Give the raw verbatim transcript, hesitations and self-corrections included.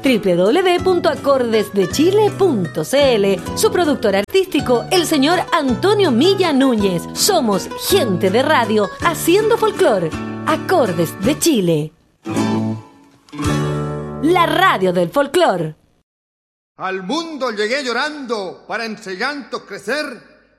doble u doble u doble u punto acordes de chile punto c l. Su productor artístico, el señor Antonio Milla Núñez. Somos gente de radio haciendo folclor. Acordes de Chile. La radio del folclor. Al mundo llegué llorando para entre llantos crecer.